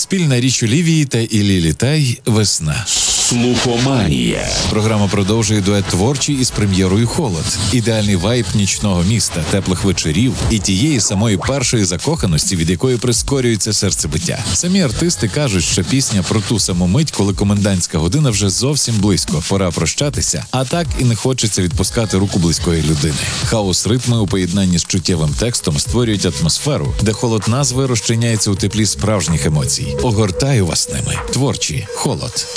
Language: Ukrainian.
Спільна річ Олівії та Іллі Літай «Весна». Слухоманія. Програма продовжує дует творчий із прем'єрою «Холод». Ідеальний вайб нічного міста, теплих вечорів і тієї самої першої закоханості, від якої прискорюється серцебиття. Самі артисти кажуть, що пісня про ту саму мить, коли комендантська година вже зовсім близько, пора прощатися, а так і не хочеться відпускати руку близької людини. Хаос-ритми у поєднанні з чуттєвим текстом створюють атмосферу, де холод назви розчиняється у теплі справжніх емоцій. Огортаю вас ними. Творчі «Холод».